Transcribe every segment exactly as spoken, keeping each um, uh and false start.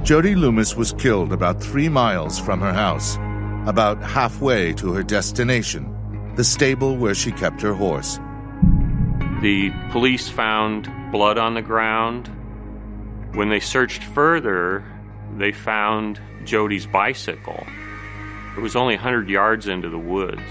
Jody Loomis was killed about three miles from her house, about halfway to her destination, the stable where she kept her horse. The police found blood on the ground. When they searched further, they found Jody's bicycle. It was only one hundred yards into the woods.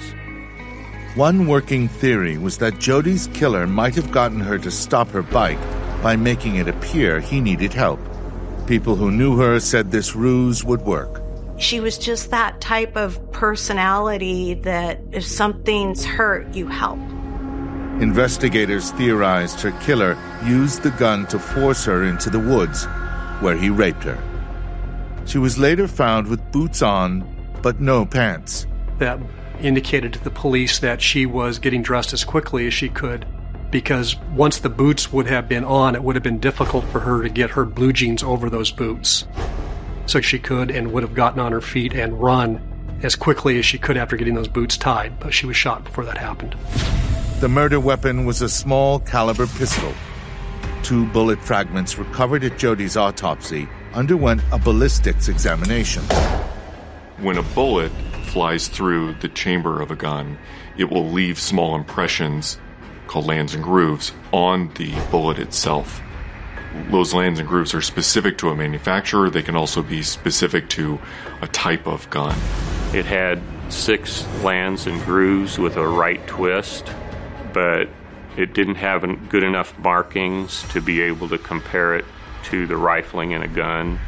One working theory was that Jody's killer might have gotten her to stop her bike by making it appear he needed help. People who knew her said this ruse would work. She was just that type of personality that if something's hurt, you help. Investigators theorized her killer used the gun to force her into the woods, where he raped her. She was later found with boots on, but no pants. That indicated to the police that she was getting dressed as quickly as she could, because once the boots would have been on, it would have been difficult for her to get her blue jeans over those boots. So she could and would have gotten on her feet and run as quickly as she could after getting those boots tied, but she was shot before that happened. The murder weapon was a small caliber pistol. Two bullet fragments recovered at Jody's autopsy underwent a ballistics examination. When a bullet flies through the chamber of a gun, it will leave small impressions, called lands and grooves, on the bullet itself. Those lands and grooves are specific to a manufacturer. They can also be specific to a type of gun. It had six lands and grooves with a right twist, but it didn't have good enough markings to be able to compare it to the rifling in a gun.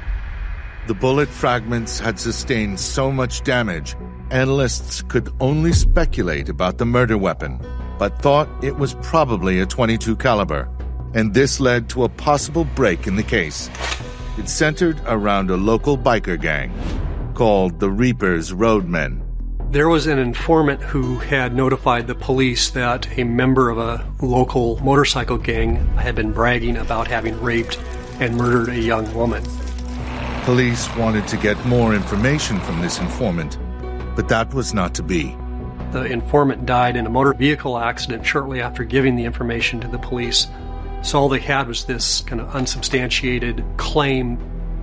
The bullet fragments had sustained so much damage, analysts could only speculate about the murder weapon, but thought it was probably a twenty-two caliber, and this led to a possible break in the case. It centered around a local biker gang called the Reapers Roadmen. There was an informant who had notified the police that a member of a local motorcycle gang had been bragging about having raped and murdered a young woman. Police wanted to get more information from this informant, but that was not to be. The informant died in a motor vehicle accident shortly after giving the information to the police, so all they had was this kind of unsubstantiated claim.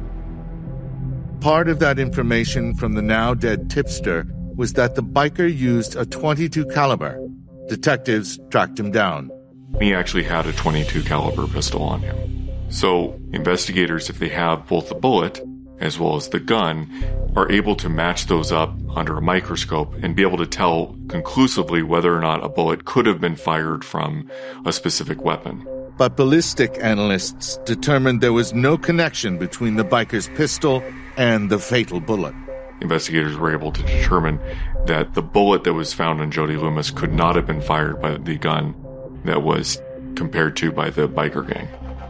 Part of that information from the now-dead tipster was that the biker used a twenty-two caliber. Detectives tracked him down. He actually had a twenty-two caliber pistol on him. So investigators, if they have both the bullet as well as the gun, are able to match those up under a microscope and be able to tell conclusively whether or not a bullet could have been fired from a specific weapon. But ballistic analysts determined there was no connection between the biker's pistol and the fatal bullet. Investigators were able to determine that the bullet that was found on Jody Loomis could not have been fired by the gun that was compared to by the biker gang.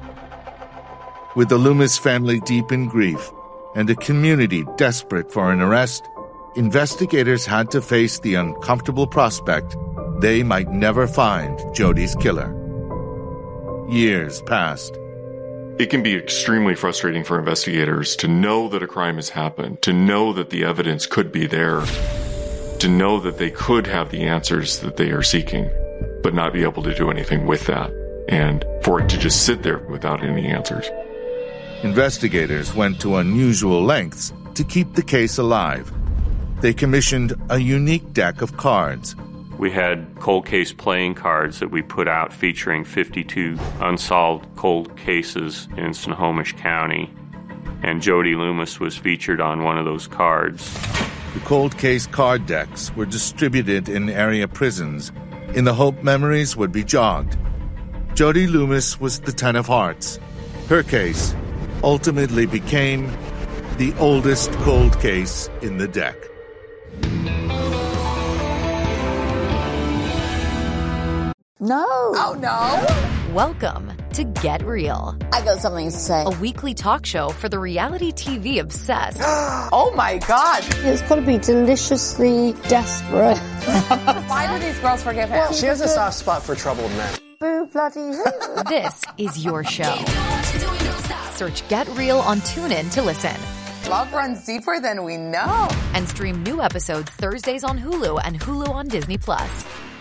With the Loomis family deep in grief and a community desperate for an arrest, investigators had to face the uncomfortable prospect they might never find Jody's killer. Years passed. It can be extremely frustrating for investigators to know that a crime has happened, to know that the evidence could be there, to know that they could have the answers that they are seeking, but not be able to do anything with that, and for it to just sit there without any answers. Investigators went to unusual lengths to keep the case alive. They commissioned a unique deck of cards. We had cold case playing cards that we put out featuring fifty-two unsolved cold cases in Snohomish County, and Jody Loomis was featured on one of those cards. The cold case card decks were distributed in area prisons in the hope memories would be jogged. Jody Loomis was the Ten of Hearts. Her case ultimately became the oldest cold case in the deck. No. Oh, no. Welcome to Get Real. I got something to say. A weekly talk show for the reality T V obsessed. Oh, my God. It's got to be deliciously desperate. Why do these girls forgive him? She has a soft spot for troubled men. Boo bloody who? This is your show. Search Get Real on TuneIn to listen. Love runs deeper than we know. And stream new episodes Thursdays on Hulu and Hulu on Disney Plus.